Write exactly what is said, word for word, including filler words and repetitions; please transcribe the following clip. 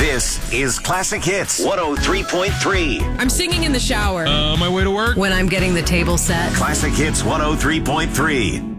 This is Classic Hits one oh three point three. I'm singing in the shower. Uh, my way to work? When I'm getting the table set. Classic Hits one oh three point three.